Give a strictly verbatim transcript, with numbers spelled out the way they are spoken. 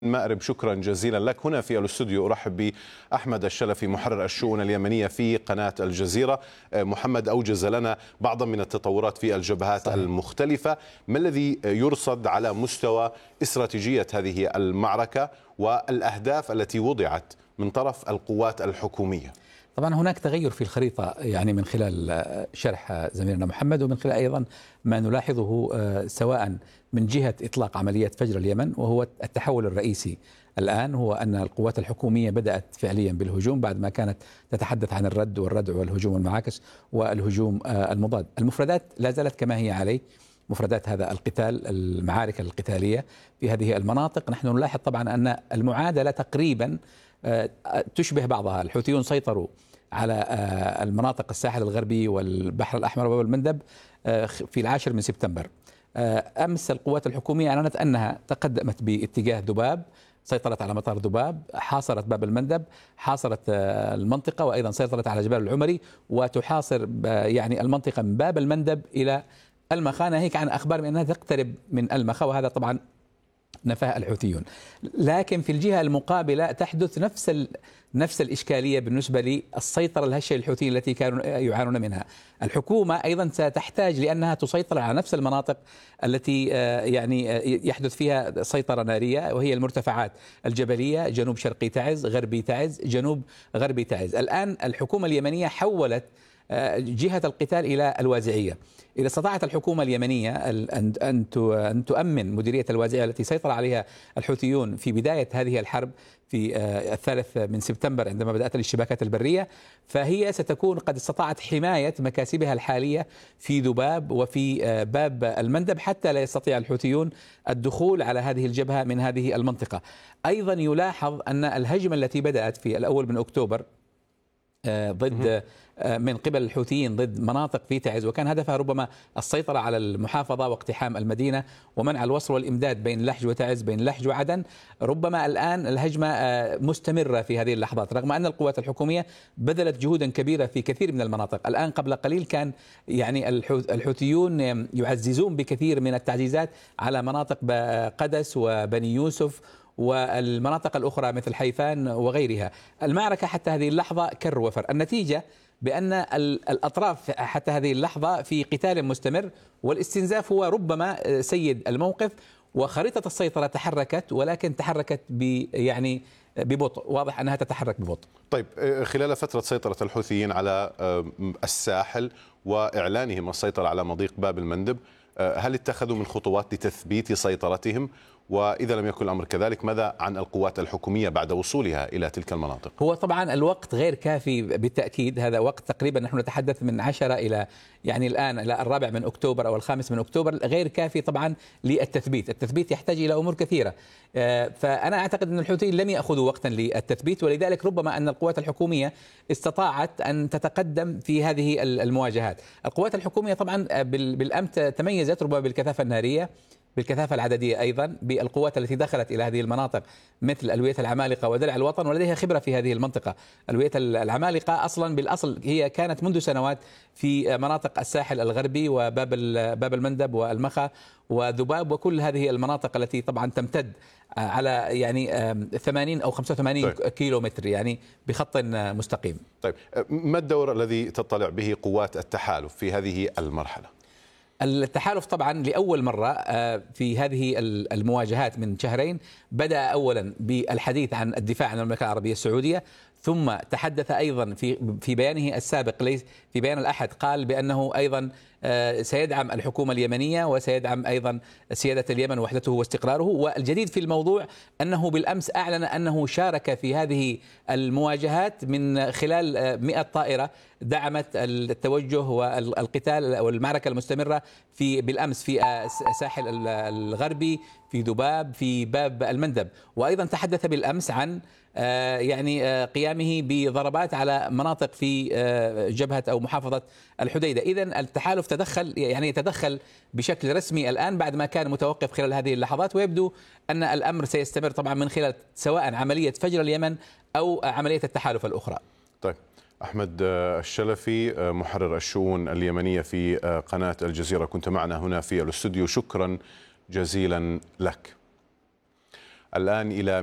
مأرب، شكرا جزيلا لك. هنا في الاستوديو أرحب بأحمد الشلفي محرر الشؤون اليمنية في قناة الجزيرة. محمد أوجز لنا بعضا من التطورات في الجبهات صحيح. المختلفة. ما الذي يرصد على مستوى استراتيجية هذه المعركة والأهداف التي وضعت من طرف القوات الحكومية؟ طبعا هناك تغير في الخريطة يعني من خلال شرح زميلنا محمد، ومن خلال أيضا ما نلاحظه سواء من جهة إطلاق عملية فجر اليمن، وهو التحول الرئيسي الآن هو أن القوات الحكومية بدأت فعليا بالهجوم بعد ما كانت تتحدث عن الرد والردع والهجوم المعاكس والهجوم المضاد. المفردات لا زالت كما هي عليه، مفردات هذا القتال، المعارك القتالية في هذه المناطق. نحن نلاحظ طبعا أن المعادلة تقريبا تشبه بعضها. الحوثيون سيطروا على المناطق الساحل الغربي والبحر الأحمر وباب المندب في العاشر من سبتمبر. أمس القوات الحكومية أعلنت أنها تقدمت باتجاه ذباب، سيطرت على مطار ذباب، حاصرت باب المندب، حاصرت المنطقة، وأيضا سيطرت على جبال العمري، وتحاصر يعني المنطقة من باب المندب إلى المخا، ناهيك عن أخبار بأنها تقترب من المخا، وهذا طبعا نفاه الحوثيون. لكن في الجهة المقابلة تحدث نفس ال... نفس الإشكالية بالنسبة للسيطرة الهشة للحوثيين التي كانوا يعانون منها. الحكومة أيضا ستحتاج لأنها تسيطر على نفس المناطق التي يعني يحدث فيها سيطرة نارية، وهي المرتفعات الجبلية، جنوب شرقي تعز، غربي تعز، جنوب غربي تعز. الآن الحكومة اليمنية حولت جهة القتال إلى الوازعية. إذا استطاعت الحكومة اليمنية أن أن تؤمن مديرية الوازعية التي سيطر عليها الحوثيون في بداية هذه الحرب في الثالث من سبتمبر عندما بدأت الاشتباكات البرية، فهي ستكون قد استطاعت حماية مكاسبها الحالية في ذباب وفي باب المندب، حتى لا يستطيع الحوثيون الدخول على هذه الجبهة من هذه المنطقة. أيضا يلاحظ أن الهجمة التي بدأت في الأول من أكتوبر ضد من قبل الحوثيين ضد مناطق في تعز، وكان هدفها ربما السيطرة على المحافظة واقتحام المدينة ومنع الوصل والإمداد بين لحج وتعز، بين لحج وعدن. ربما الآن الهجمة مستمرة في هذه اللحظات، رغم أن القوات الحكومية بذلت جهودا كبيرة في كثير من المناطق. الآن قبل قليل كان يعني الحوثيون يعززون بكثير من التعزيزات على مناطق قدس وبني يوسف والمناطق الأخرى مثل حيفان وغيرها. المعركة حتى هذه اللحظة كر وفر. النتيجة بأن الأطراف حتى هذه اللحظة في قتال مستمر، والاستنزاف هو ربما سيد الموقف، وخريطة السيطرة تحركت، ولكن تحركت ب يعني ببطء، واضح أنها تتحرك ببطء. طيب، خلال فترة سيطرة الحوثيين على الساحل وإعلانهم السيطرة على مضيق باب المندب، هل اتخذوا من خطوات لتثبيت سيطرتهم؟ وإذا لم يكن الأمر كذلك، ماذا عن القوات الحكومية بعد وصولها إلى تلك المناطق؟ هو طبعا الوقت غير كافي بالتأكيد. هذا وقت تقريبا نحن نتحدث من عشرة إلى يعني الآن إلى الرابع من أكتوبر أو الخامس من أكتوبر، غير كافي طبعا للتثبيت. التثبيت يحتاج إلى أمور كثيرة، فأنا أعتقد أن الحوثيين لم يأخذوا وقتا للتثبيت، ولذلك ربما أن القوات الحكومية استطاعت أن تتقدم في هذه المواجهات. القوات الحكومية طبعا بالأمس تميزت ربما بالكثافة النارية، بالكثافة العددية، أيضا بالقوات التي دخلت إلى هذه المناطق مثل ألوية العمالقة ودرع الوطن، ولديها خبرة في هذه المنطقة. ألوية العمالقة أصلا بالأصل هي كانت منذ سنوات في مناطق الساحل الغربي وباب باب المندب والمخا وذباب وكل هذه المناطق التي طبعا تمتد على يعني ثمانين أو خمسة وثمانين طيب. كيلو متر يعني بخط مستقيم. طيب، ما الدور الذي تطلع به قوات التحالف في هذه المرحلة؟ التحالف طبعا لأول مرة في هذه المواجهات من شهرين بدأ أولا بالحديث عن الدفاع عن المملكة العربية السعودية، ثم تحدث أيضا في في بيانه السابق ليس في بيان الأحد، قال بأنه أيضا سيدعم الحكومة اليمنية وسيدعم أيضا سيادة اليمن ووحدته واستقراره. والجديد في الموضوع أنه بالأمس أعلن أنه شارك في هذه المواجهات من خلال مئة طائرة دعمت التوجه والقتال والمعركة المستمرة في بالأمس في الساحل الغربي، في ذباب، في باب المندب. وأيضا تحدث بالأمس عن يعني قيامه بضربات على مناطق في جبهة أو محافظة الحديدة. إذن التحالف تدخل يعني يتدخل بشكل رسمي الآن بعد ما كان متوقف خلال هذه اللحظات، ويبدو أن الأمر سيستمر طبعا من خلال سواء عملية فجر اليمن أو عملية التحالف الأخرى. طيب، أحمد الشلفي محرر الشؤون اليمنية في قناة الجزيرة، كنت معنا هنا في الاستوديو، شكرا جزيلا لك. الآن إلى